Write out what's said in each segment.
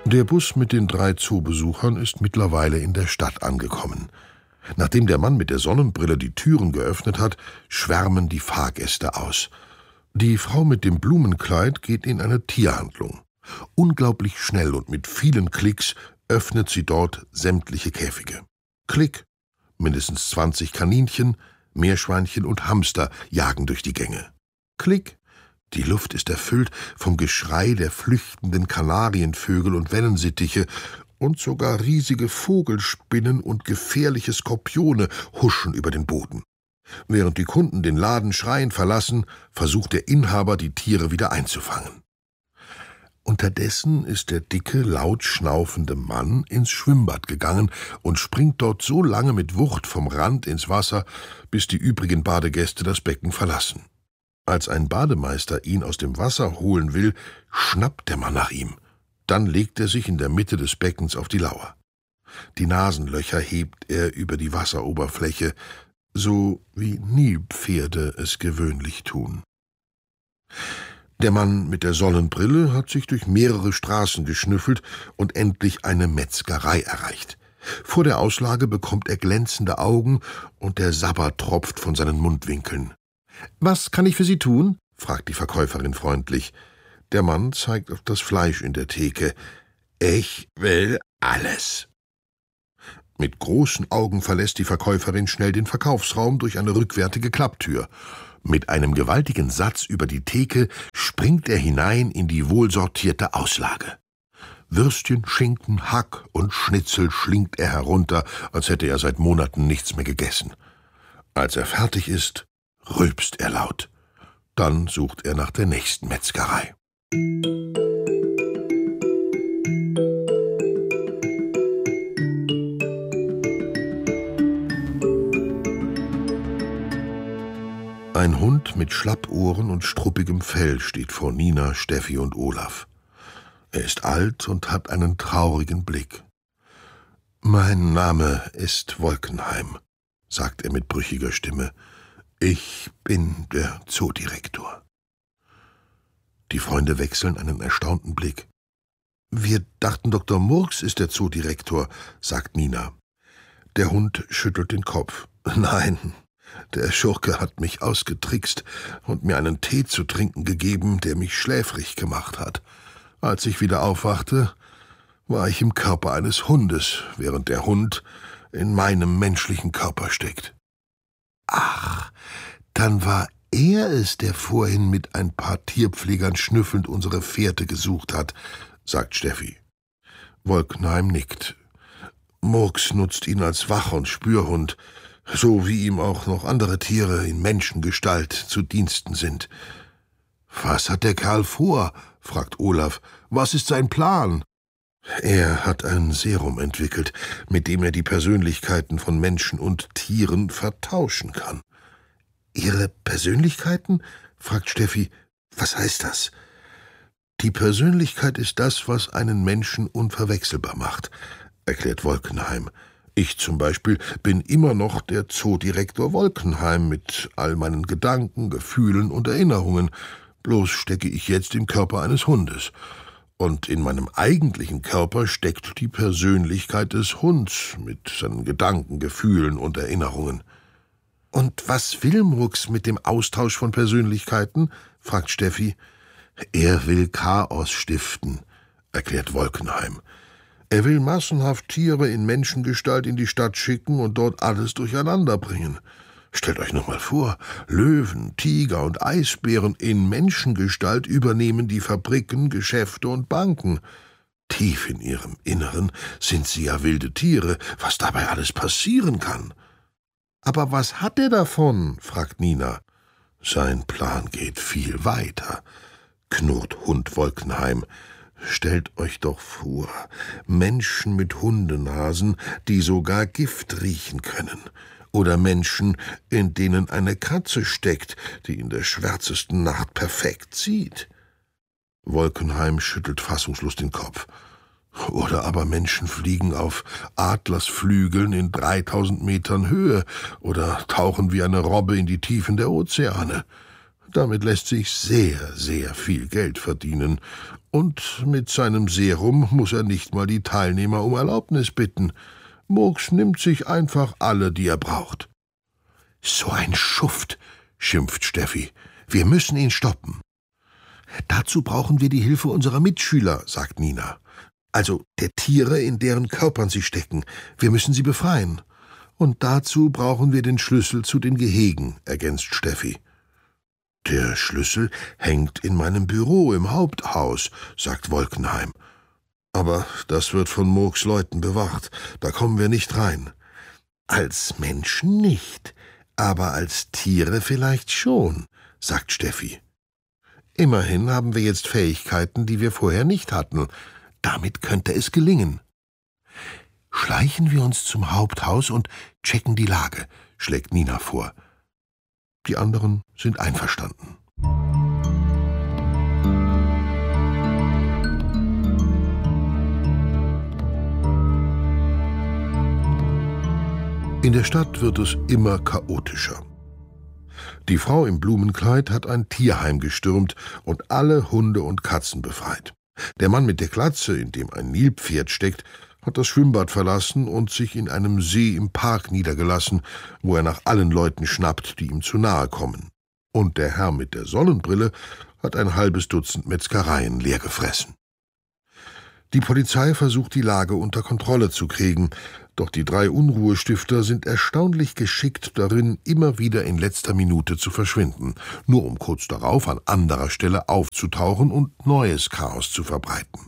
Der Bus mit den 3 Zoobesuchern ist mittlerweile in der Stadt angekommen. Nachdem der Mann mit der Sonnenbrille die Türen geöffnet hat, schwärmen die Fahrgäste aus. Die Frau mit dem Blumenkleid geht in eine Tierhandlung. Unglaublich schnell und mit vielen Klicks öffnet sie dort sämtliche Käfige. Klick! Mindestens 20 Kaninchen, Meerschweinchen und Hamster jagen durch die Gänge. Klick! Die Luft ist erfüllt vom Geschrei der flüchtenden Kanarienvögel und Wellensittiche, und sogar riesige Vogelspinnen und gefährliche Skorpione huschen über den Boden. Während die Kunden den Laden schreiend verlassen, versucht der Inhaber, die Tiere wieder einzufangen. Unterdessen ist der dicke, laut schnaufende Mann ins Schwimmbad gegangen und springt dort so lange mit Wucht vom Rand ins Wasser, bis die übrigen Badegäste das Becken verlassen. Als ein Bademeister ihn aus dem Wasser holen will, schnappt der Mann nach ihm. Dann legt er sich in der Mitte des Beckens auf die Lauer. Die Nasenlöcher hebt er über die Wasseroberfläche, so wie Nilpferde es gewöhnlich tun. Der Mann mit der Sonnenbrille hat sich durch mehrere Straßen geschnüffelt und endlich eine Metzgerei erreicht. Vor der Auslage bekommt er glänzende Augen und der Sabber tropft von seinen Mundwinkeln. »Was kann ich für Sie tun?« fragt die Verkäuferin freundlich. Der Mann zeigt auf das Fleisch in der Theke. »Ich will alles.« Mit großen Augen verlässt die Verkäuferin schnell den Verkaufsraum durch eine rückwärtige Klapptür. Mit einem gewaltigen Satz über die Theke springt er hinein in die wohlsortierte Auslage. Würstchen, Schinken, Hack und Schnitzel schlingt er herunter, als hätte er seit Monaten nichts mehr gegessen. Als er fertig ist, rülpst er laut. Dann sucht er nach der nächsten Metzgerei. Ein Hund mit Schlappohren und struppigem Fell steht vor Nina, Steffi und Olaf. Er ist alt und hat einen traurigen Blick. »Mein Name ist Wolkenheim«, sagt er mit brüchiger Stimme. »Ich bin der Zoodirektor.« Die Freunde wechseln einen erstaunten Blick. »Wir dachten, Dr. Murks ist der Zoodirektor«, sagt Nina. Der Hund schüttelt den Kopf. »Nein, der Schurke hat mich ausgetrickst und mir einen Tee zu trinken gegeben, der mich schläfrig gemacht hat. Als ich wieder aufwachte, war ich im Körper eines Hundes, während der Hund in meinem menschlichen Körper steckt.« »Ach, dann war er es, der vorhin mit ein paar Tierpflegern schnüffelnd unsere Fährte gesucht hat«, sagt Steffi. Wolkenheim nickt. »Murks nutzt ihn als Wach- und Spürhund, so wie ihm auch noch andere Tiere in Menschengestalt zu Diensten sind.« »Was hat der Kerl vor?« fragt Olaf. »Was ist sein Plan?« »Er hat ein Serum entwickelt, mit dem er die Persönlichkeiten von Menschen und Tieren vertauschen kann.« »Ihre Persönlichkeiten?« fragt Steffi. »Was heißt das?« »Die Persönlichkeit ist das, was einen Menschen unverwechselbar macht«, erklärt Wolkenheim. »Ich zum Beispiel bin immer noch der Zoodirektor Wolkenheim mit all meinen Gedanken, Gefühlen und Erinnerungen. Bloß stecke ich jetzt im Körper eines Hundes. Und in meinem eigentlichen Körper steckt die Persönlichkeit des Hunds mit seinen Gedanken, Gefühlen und Erinnerungen.« »Und was will Murks mit dem Austausch von Persönlichkeiten?« fragt Steffi. »Er will Chaos stiften«, erklärt Wolkenheim. »Er will massenhaft Tiere in Menschengestalt in die Stadt schicken und dort alles durcheinander bringen. Stellt euch noch mal vor, Löwen, Tiger und Eisbären in Menschengestalt übernehmen die Fabriken, Geschäfte und Banken. Tief in ihrem Inneren sind sie ja wilde Tiere, was dabei alles passieren kann.« »Aber was hat er davon?« fragt Nina. »Sein Plan geht viel weiter«, knurrt Hund Wolkenheim. »Stellt euch doch vor, Menschen mit Hundenasen, die sogar Gift riechen können. Oder Menschen, in denen eine Katze steckt, die in der schwärzesten Nacht perfekt sieht.« Wolkenheim schüttelt fassungslos den Kopf. »Oder aber Menschen fliegen auf Adlersflügeln in 3000 Metern Höhe oder tauchen wie eine Robbe in die Tiefen der Ozeane. Damit lässt sich sehr, sehr viel Geld verdienen. Und mit seinem Serum muss er nicht mal die Teilnehmer um Erlaubnis bitten. Murks nimmt sich einfach alle, die er braucht. »So ein Schuft«, schimpft Steffi. »Wir müssen ihn stoppen.« »Dazu brauchen wir die Hilfe unserer Mitschüler«, sagt Nina. »Also der Tiere, in deren Körpern sie stecken. Wir müssen sie befreien.« »Und dazu brauchen wir den Schlüssel zu den Gehegen«, ergänzt Steffi. »Der Schlüssel hängt in meinem Büro im Haupthaus«, sagt Wolkenheim. »Aber das wird von Murks Leuten bewacht. Da kommen wir nicht rein.« »Als Menschen nicht, aber als Tiere vielleicht schon«, sagt Steffi. »Immerhin haben wir jetzt Fähigkeiten, die wir vorher nicht hatten. Damit könnte es gelingen.« »Schleichen wir uns zum Haupthaus und checken die Lage«, schlägt Nina vor. Die anderen sind einverstanden. In der Stadt wird es immer chaotischer. Die Frau im Blumenkleid hat ein Tierheim gestürmt und alle Hunde und Katzen befreit. Der Mann mit der Glatze, in dem ein Nilpferd steckt, hat das Schwimmbad verlassen und sich in einem See im Park niedergelassen, wo er nach allen Leuten schnappt, die ihm zu nahe kommen. Und der Herr mit der Sonnenbrille hat ein halbes Dutzend Metzgereien leer gefressen. Die Polizei versucht, die Lage unter Kontrolle zu kriegen, doch die 3 Unruhestifter sind erstaunlich geschickt darin, immer wieder in letzter Minute zu verschwinden, nur um kurz darauf an anderer Stelle aufzutauchen und neues Chaos zu verbreiten.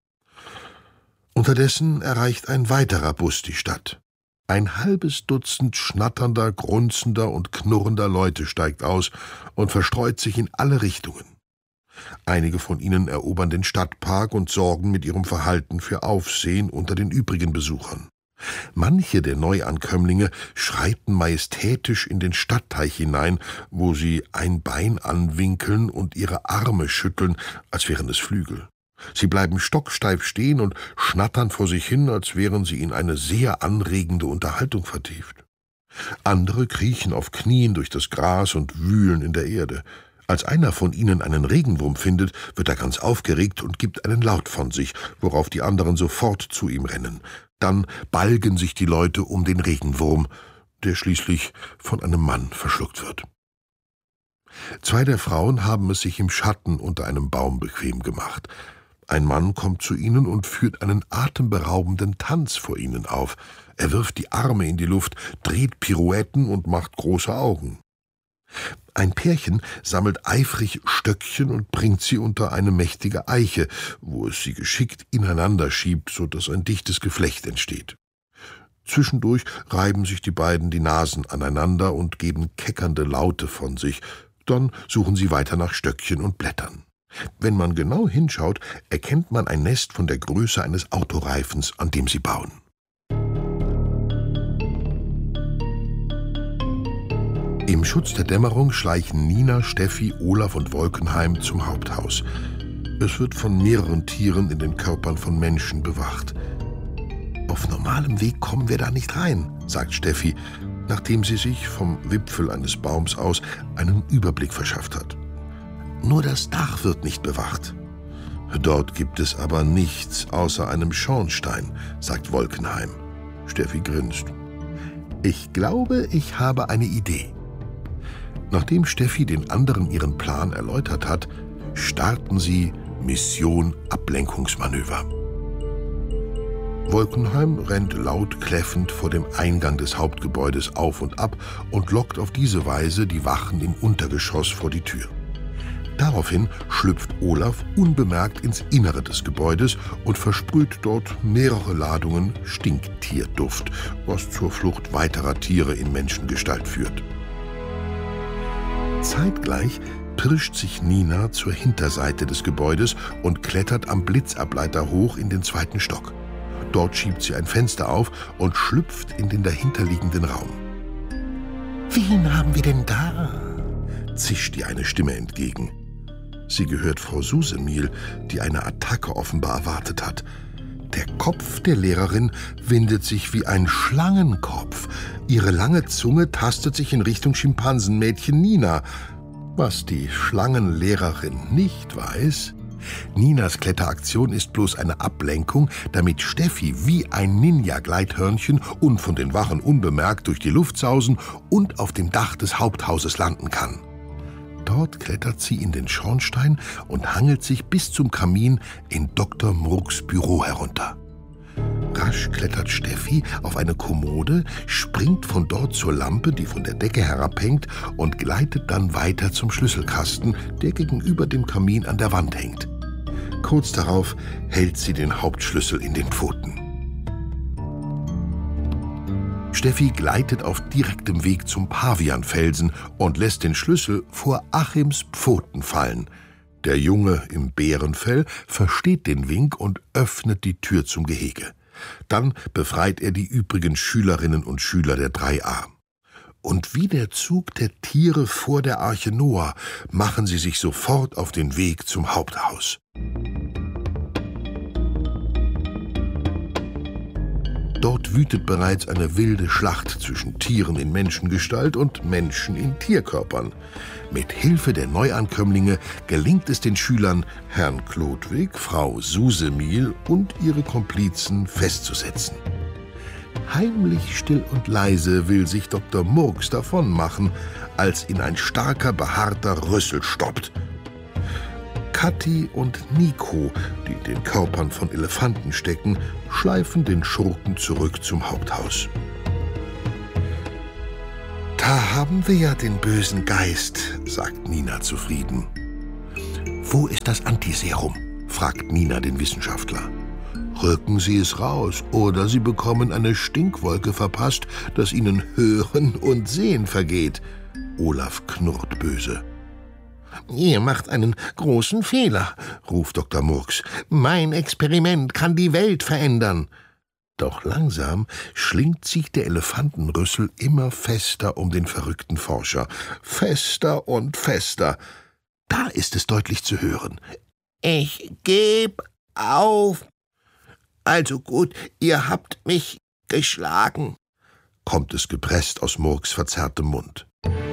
Unterdessen erreicht ein weiterer Bus die Stadt. Ein halbes Dutzend schnatternder, grunzender und knurrender Leute steigt aus und verstreut sich in alle Richtungen. Einige von ihnen erobern den Stadtpark und sorgen mit ihrem Verhalten für Aufsehen unter den übrigen Besuchern. Manche der Neuankömmlinge schreiten majestätisch in den Stadtteich hinein, wo sie ein Bein anwinkeln und ihre Arme schütteln, als wären es Flügel. Sie bleiben stocksteif stehen und schnattern vor sich hin, als wären sie in eine sehr anregende Unterhaltung vertieft. Andere kriechen auf Knien durch das Gras und wühlen in der Erde. Als einer von ihnen einen Regenwurm findet, wird er ganz aufgeregt und gibt einen Laut von sich, worauf die anderen sofort zu ihm rennen. Dann balgen sich die Leute um den Regenwurm, der schließlich von einem Mann verschluckt wird. 2 der Frauen haben es sich im Schatten unter einem Baum bequem gemacht. Ein Mann kommt zu ihnen und führt einen atemberaubenden Tanz vor ihnen auf. Er wirft die Arme in die Luft, dreht Pirouetten und macht große Augen. Ein Pärchen sammelt eifrig Stöckchen und bringt sie unter eine mächtige Eiche, wo es sie geschickt ineinander schiebt, so dass ein dichtes Geflecht entsteht. Zwischendurch reiben sich die beiden die Nasen aneinander und geben keckernde Laute von sich. Dann suchen sie weiter nach Stöckchen und Blättern. Wenn man genau hinschaut, erkennt man ein Nest von der Größe eines Autoreifens, an dem sie bauen. Im Schutz der Dämmerung schleichen Nina, Steffi, Olaf und Wolkenheim zum Haupthaus. Es wird von mehreren Tieren in den Körpern von Menschen bewacht. »Auf normalem Weg kommen wir da nicht rein«, sagt Steffi, nachdem sie sich vom Wipfel eines Baums aus einen Überblick verschafft hat. »Nur das Dach wird nicht bewacht.« »Dort gibt es aber nichts außer einem Schornstein«, sagt Wolkenheim. Steffi grinst. »Ich glaube, ich habe eine Idee.« Nachdem Steffi den anderen ihren Plan erläutert hat, starten sie Mission Ablenkungsmanöver. Wolkenheim rennt laut kläffend vor dem Eingang des Hauptgebäudes auf und ab und lockt auf diese Weise die Wachen im Untergeschoss vor die Tür. Daraufhin schlüpft Olaf unbemerkt ins Innere des Gebäudes und versprüht dort mehrere Ladungen Stinktierduft, was zur Flucht weiterer Tiere in Menschengestalt führt. Zeitgleich pirscht sich Nina zur Hinterseite des Gebäudes und klettert am Blitzableiter hoch in den 2. Stock. Dort schiebt sie ein Fenster auf und schlüpft in den dahinterliegenden Raum. »Wen haben wir denn da?« zischt ihr eine Stimme entgegen. Sie gehört Frau Susemihl, die eine Attacke offenbar erwartet hat. Der Kopf der Lehrerin windet sich wie ein Schlangenkopf. Ihre lange Zunge tastet sich in Richtung Schimpansenmädchen Nina. Was die Schlangenlehrerin nicht weiß: Ninas Kletteraktion ist bloß eine Ablenkung, damit Steffi wie ein Ninja-Gleithörnchen und von den Wachen unbemerkt durch die Luft sausen und auf dem Dach des Haupthauses landen kann. Dort klettert sie in den Schornstein und hangelt sich bis zum Kamin in Dr. Murks Büro herunter. Rasch klettert Steffi auf eine Kommode, springt von dort zur Lampe, die von der Decke herabhängt, und gleitet dann weiter zum Schlüsselkasten, der gegenüber dem Kamin an der Wand hängt. Kurz darauf hält sie den Hauptschlüssel in den Pfoten. Steffi gleitet auf direktem Weg zum Pavianfelsen und lässt den Schlüssel vor Achims Pfoten fallen. Der Junge im Bärenfell versteht den Wink und öffnet die Tür zum Gehege. Dann befreit er die übrigen Schülerinnen und Schüler der 3a. Und wie der Zug der Tiere vor der Arche Noah machen sie sich sofort auf den Weg zum Haupthaus. Dort wütet bereits eine wilde Schlacht zwischen Tieren in Menschengestalt und Menschen in Tierkörpern. Mit Hilfe der Neuankömmlinge gelingt es den Schülern, Herrn Chlodwig, Frau Susemihl und ihre Komplizen festzusetzen. Heimlich, still und leise will sich Dr. Murks davonmachen, als ihn ein starker, behaarter Rüssel stoppt. Kathi und Nico, die in den Körpern von Elefanten stecken, schleifen den Schurken zurück zum Haupthaus. »Da haben wir ja den bösen Geist«, sagt Nina zufrieden. »Wo ist das Antiserum?« fragt Nina den Wissenschaftler. »Rücken Sie es raus, oder Sie bekommen eine Stinkwolke verpasst, dass Ihnen Hören und Sehen vergeht.« Olaf knurrt böse. »Ihr macht einen großen Fehler«, ruft Dr. Murks. »Mein Experiment kann die Welt verändern.« Doch langsam schlingt sich der Elefantenrüssel immer fester um den verrückten Forscher. Fester und fester. Da ist es deutlich zu hören. »Ich geb auf. Also gut, ihr habt mich geschlagen«, kommt es gepresst aus Murks verzerrtem Mund.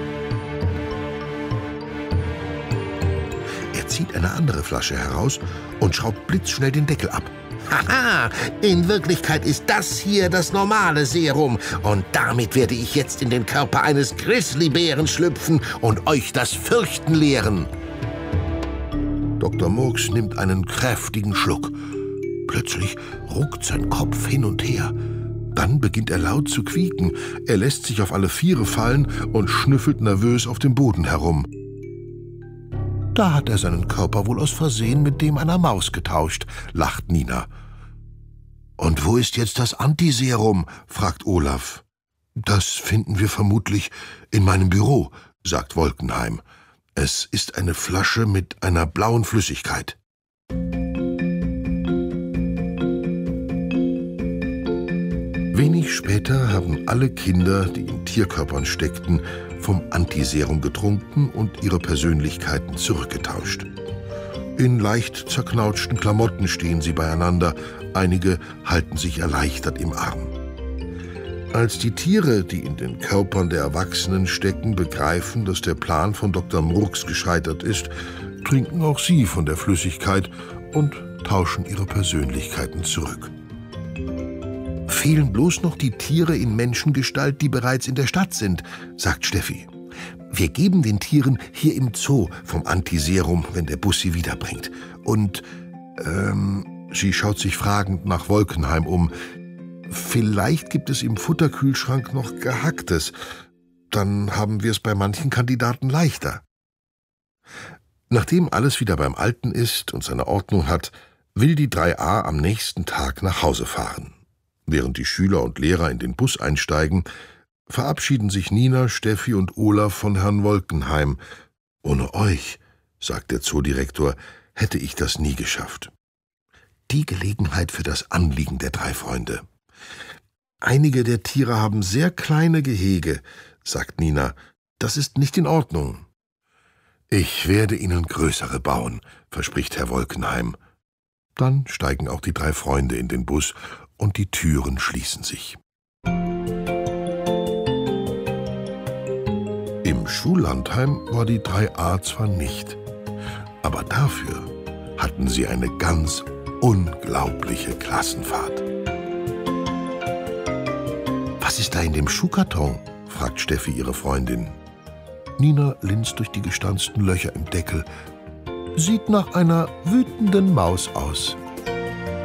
Er zieht eine andere Flasche heraus und schraubt blitzschnell den Deckel ab. »Haha, in Wirklichkeit ist das hier das normale Serum. Und damit werde ich jetzt in den Körper eines Grizzlybären schlüpfen und euch das Fürchten lehren.« Dr. Murks nimmt einen kräftigen Schluck. Plötzlich ruckt sein Kopf hin und her. Dann beginnt er laut zu quieken. Er lässt sich auf alle Viere fallen und schnüffelt nervös auf dem Boden herum. Da hat er seinen Körper wohl aus Versehen mit dem einer Maus getauscht, lacht Nina. »Und wo ist jetzt das Antiserum?« fragt Olaf. »Das finden wir vermutlich in meinem Büro«, sagt Wolkenheim. »Es ist eine Flasche mit einer blauen Flüssigkeit.« Wenig später haben alle Kinder, die in Tierkörpern steckten, vom Antiserum getrunken und ihre Persönlichkeiten zurückgetauscht. In leicht zerknautschten Klamotten stehen sie beieinander, einige halten sich erleichtert im Arm. Als die Tiere, die in den Körpern der Erwachsenen stecken, begreifen, dass der Plan von Dr. Murks gescheitert ist, trinken auch sie von der Flüssigkeit und tauschen ihre Persönlichkeiten zurück. »Fehlen bloß noch die Tiere in Menschengestalt, die bereits in der Stadt sind«, sagt Steffi. »Wir geben den Tieren hier im Zoo vom Antiserum, wenn der Bus sie wiederbringt. Und, sie schaut sich fragend nach Wolkenheim um. Vielleicht gibt es im Futterkühlschrank noch Gehacktes. Dann haben wir es bei manchen Kandidaten leichter.« Nachdem alles wieder beim Alten ist und seine Ordnung hat, will die 3a am nächsten Tag nach Hause fahren. Während die Schüler und Lehrer in den Bus einsteigen, verabschieden sich Nina, Steffi und Olaf von Herrn Wolkenheim. »Ohne euch«, sagt der Zoodirektor, »hätte ich das nie geschafft.« Die Gelegenheit für das Anliegen der 3 Freunde. »Einige der Tiere haben sehr kleine Gehege«, sagt Nina. »Das ist nicht in Ordnung.« »Ich werde ihnen größere bauen«, verspricht Herr Wolkenheim. Dann steigen auch die 3 Freunde in den Bus und die Türen schließen sich. Im Im Schullandheim war die 3a zwar nicht, aber dafür hatten sie eine ganz unglaubliche Klassenfahrt. »Was ist da in dem Schuhkarton?« fragt Steffi ihre Freundin. Nina linst durch die gestanzten Löcher im Deckel. »Sieht nach einer wütenden Maus aus«,